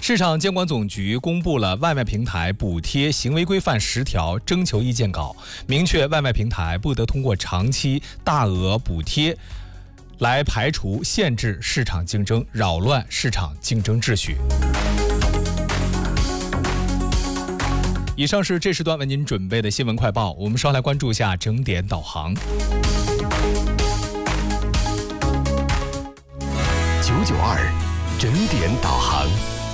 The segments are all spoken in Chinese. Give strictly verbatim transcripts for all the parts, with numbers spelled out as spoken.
市场监管总局公布了外卖平台补贴行为规范十条征求意见稿，明确外卖平台不得通过长期大额补贴来排除、限制市场竞争，扰乱市场竞争秩序。以上是这时段为您准备的新闻快报，我们稍来关注一下整点导航。 九九二整点导航。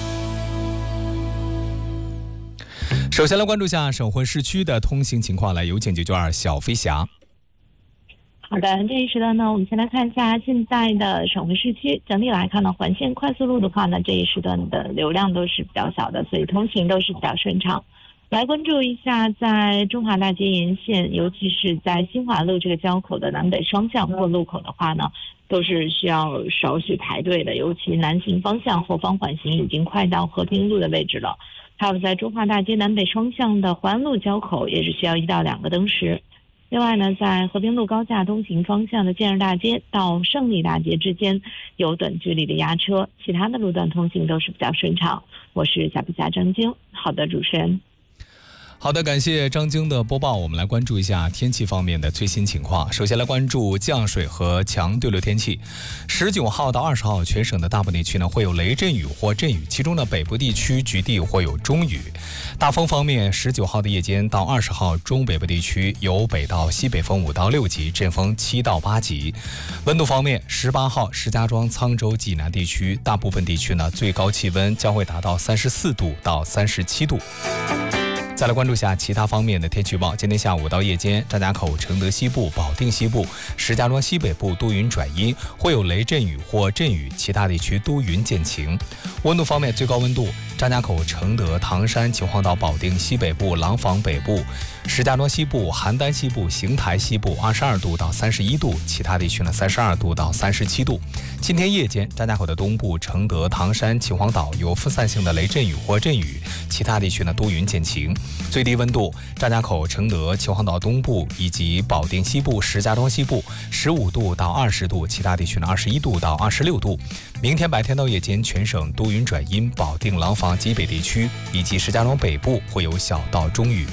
首先来关注一下省会市区的通行情况，来有请九九二小飞侠。 好的，这一时段呢，我们先来看一下现在的省会市区。整体来看呢，环线快速路的话呢，这一时段的流量都是比较小的，所以通行都是比较顺畅。来关注一下，在中华大街沿线，尤其是在新华路这个交口的南北双向过路口的话呢，都是需要少许排队的，尤其南行方向后方缓行已经快到和平路的位置了。还有在中华大街南北双向的环安路交口也是需要一到两个灯时。另外呢，在和平路高架东行方向的建设大街到胜利大街之间有短距离的压车，其他的路段通行都是比较顺畅。我是小皮侠张晶。好的，主持人。 好的，感谢张晶的播报。我们来关注一下天气方面的最新情况。首先来关注降水和强对流天气。十九号到二十号，全省的大部分地区呢会有雷阵雨或阵雨，其中呢北部地区局地会有中雨。大风方面，十九号的夜间到二十号，中北部地区有北到西北风五到六级，阵风七到八级。温度方面，十八号石家庄、沧州、济南地区大部分地区呢最高气温将会达到三十四度到三十七度。再来关注下其他方面的天气预报。今天下午到夜间，张家口、承德西部、保定西部、石家庄西北部多云转阴，会有雷阵雨或阵雨，其他地区多云见晴。温度方面，最高温度张家口、承德、唐山、秦皇岛、保定西北部、廊坊北部、石家庄西部、邯郸西部、邢台西部二十二度到三十一度，其他地区呢三十二度到三十七度。今天夜间，张家口的东部、承德、唐山、秦皇岛有分散性的雷阵雨或阵雨，其他地区呢多云见晴。最低温度，张家口、承德、秦皇岛东部以及保定西部、石家庄西部十五度到二十度，其他地区呢二十一度到二十六度。明天白天到夜间，全省多云转阴，保定、廊坊极北地区以及石家庄北部会有小到中雨。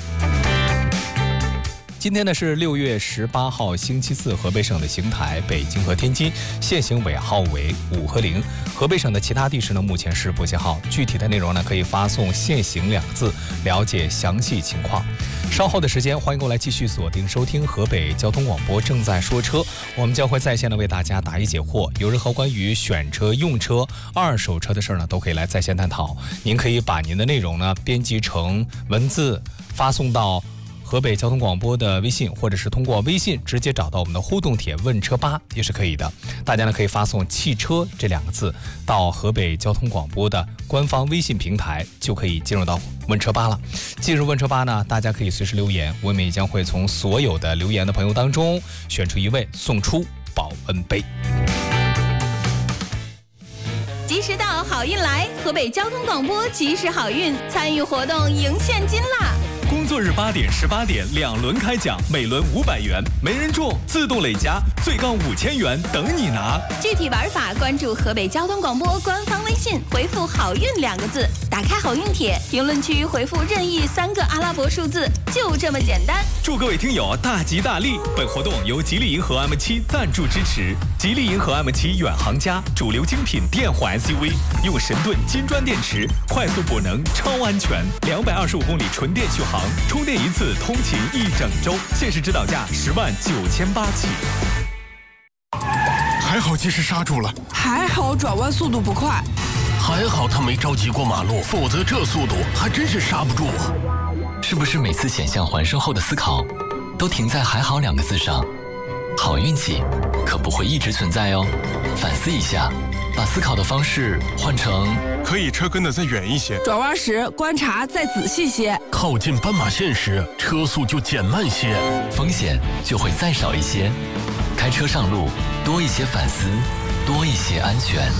今天呢是六月十八号星期四，河北省的邢台、北京和天津限行尾号为五和零。河北省的其他地市呢目前是不限号，具体的内容呢可以发送限行两个字了解详细情况。稍后的时间，欢迎各位来继续锁定收听河北交通广播正在说车，我们将会在线的为大家答疑解惑，有任何关于选车、用车、二手车的事儿呢都可以来在线探讨。您可以把您的内容呢编辑成文字发送到河北交通广播的微信，或者是通过微信直接找到我们的互动帖问车吧也是可以的。大家呢可以发送汽车这两个字到河北交通广播的官方微信平台，就可以进入到问车吧了。进入问车吧呢，大家可以随时留言，我们也将会从所有的留言的朋友当中选出一位送出保温杯。 及时到，好运来！河北交通广播及时好运，参与活动赢现金啦！ 工作日八点、十八点两轮开奖，每轮五百元，没人中自动累加，最高五千元等你拿。 具体玩法关注河北交通广播官方微信，回复“好运”两个字，打开好运帖，评论区回复任意三个阿拉伯数字，就这么简单。 祝各位听友大吉大利！本活动由吉利银河 M 七 赞助支持。吉利银河 M 七 远航家，主流精品电混 S U V， 用神盾金砖电池，快速补能，超安全，两百二十五公里纯电续航。充电一次通勤一整周，限时指导价十万九千八起。 还好及时刹住了， 还好转弯速度不快， 还好他没着急过马路，否则这速度还真是刹不住啊！ 是不是每次险象环生后的思考，都停在“还好”两个字上？好运气可不会一直存在哦，反思一下，把思考的方式换成可以车跟得再远一些， 转弯时观察再仔细些， 靠近斑马线时车速就减慢些， 风险就会再少一些。开车上路，多一些反思，多一些安全。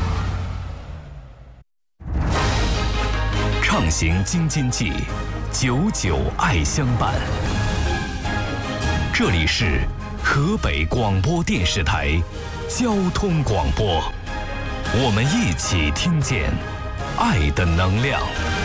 畅行京津冀，久久爱相伴。这里是河北广播电视台交通广播，我们一起听见爱的能量。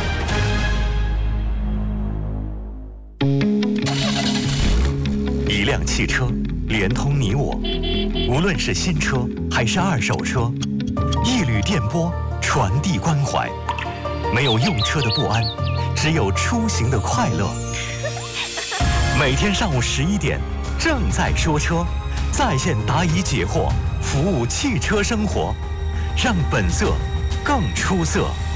一辆汽车连通你我，无论是新车还是二手车，一缕电波传递关怀。没有用车的不安，只有出行的快乐。每天上午十一点，正在说车，在线答疑解惑，服务汽车生活，让本色更出色。